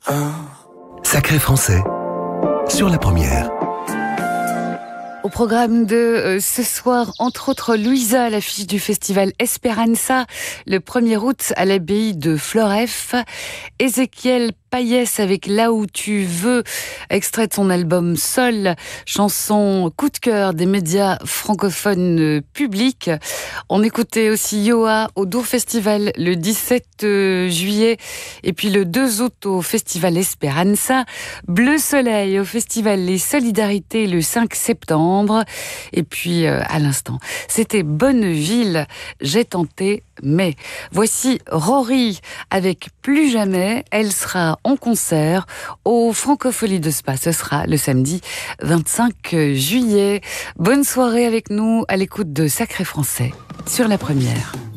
Sacré Français, sur la première. Au programme de ce soir, entre autres, Louisa à l'affiche du festival Esperanza, le 1er août à l'abbaye de Floreffe. Ézéchiel Payès avec Là où tu veux, extrait de son album Sol, chanson coup de cœur des médias francophones publics. On écoutait aussi Yoa au Dour Festival le 17 juillet et puis le 2 août au festival Esperanza. Bleu Soleil au festival Les Solidarités le 5 septembre. Et puis à l'instant, c'était Bonneville, j'ai tenté, mais voici Rory avec Plus jamais. Elle sera en concert au Francophonie de Spa. Ce sera le samedi 25 juillet. Bonne soirée avec nous à l'écoute de Sacré Français sur la première.